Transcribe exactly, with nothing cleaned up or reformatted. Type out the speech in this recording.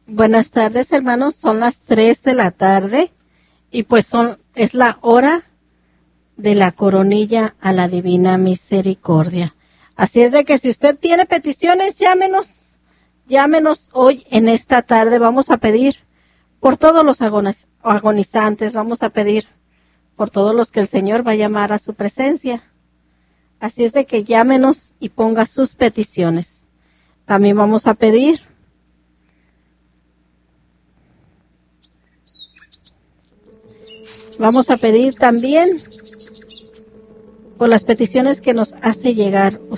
Buenas tardes, hermanos. Son las tres de la tarde y pues son es la hora de la coronilla a la divina misericordia. Así es de que si usted tiene peticiones, llámenos, llámenos hoy en esta tarde. Vamos a pedir por todos los agoniz- agonizantes, vamos a pedir por todos los que el Señor va a llamar a su presencia. Así es de que llámenos y ponga sus peticiones. También vamos a pedir Vamos a pedir también por las peticiones que nos hace llegar